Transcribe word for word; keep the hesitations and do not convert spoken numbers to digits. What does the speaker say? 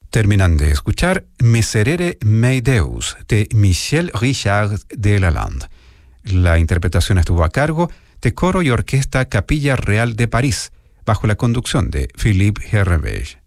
Terminan de escuchar Miserere mei Deus de Michel Richard de Lalande. La interpretación estuvo a cargo de Coro y Orquesta Capilla Real de París, bajo la conducción de Philippe Herrevech.